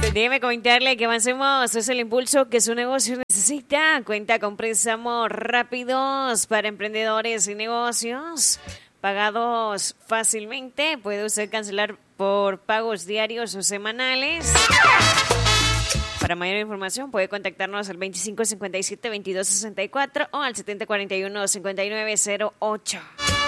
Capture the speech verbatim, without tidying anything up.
Déjeme comentarle que avancemos, es el impulso que su negocio necesita. Cuenta con préstamos rápidos para emprendedores y negocios, pagados fácilmente. Puede usted cancelar por pagos diarios o semanales. Para mayor información puede contactarnos al veinticinco cincuenta y siete veintidós sesenta y cuatro o al setenta cuarenta y uno cincuenta y nueve cero ocho.